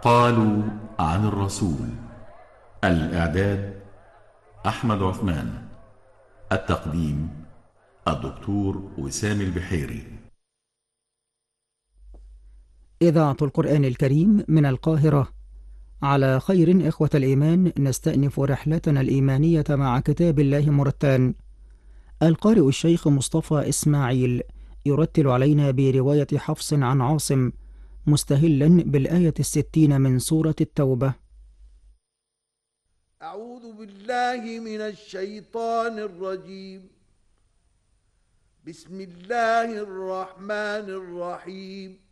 قالوا عن الرسول. الإعداد أحمد عثمان. التقديم الدكتور وسام البحيري. إذاعة القرآن الكريم من القاهرة. على خير إخوة الإيمان، نستأنف رحلتنا الإيمانية مع كتاب الله مرتلا. القارئ الشيخ مصطفى إسماعيل يرتل علينا برواية حفص عن عاصم، مستهلا بالآية 60 من سورة التوبة. أعوذ بالله من الشيطان الرجيم. بسم الله الرحمن الرحيم.